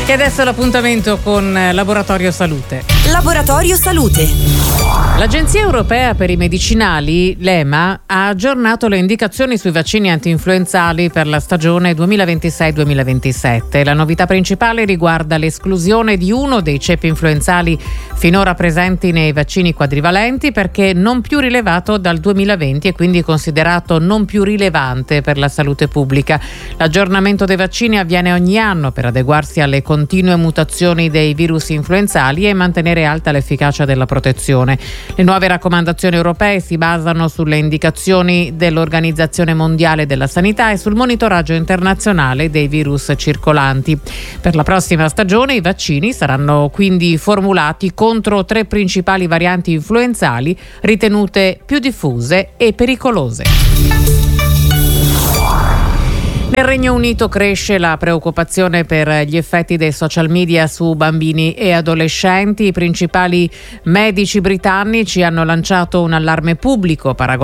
E adesso l'appuntamento con Laboratorio Salute. Laboratorio Salute. L'Agenzia Europea per i Medicinali, l'EMA, ha aggiornato le indicazioni sui vaccini antinfluenzali per la stagione 2026-2027. La novità principale riguarda l'esclusione di uno dei ceppi influenzali finora presenti nei vaccini quadrivalenti, perché non più rilevato dal 2020 e quindi considerato non più rilevante per la salute pubblica. L'aggiornamento dei vaccini avviene ogni anno per adeguarsi alle continue mutazioni dei virus influenzali e mantenere alta l'efficacia della protezione. Le nuove raccomandazioni europee si basano sulle indicazioni dell'Organizzazione Mondiale della Sanità e sul monitoraggio internazionale dei virus circolanti. Per la prossima stagione i vaccini saranno quindi formulati contro 3 principali varianti influenzali ritenute più diffuse e pericolose. Nel Regno Unito cresce la preoccupazione per gli effetti dei social media su bambini e adolescenti. I principali medici britannici hanno lanciato un allarme pubblico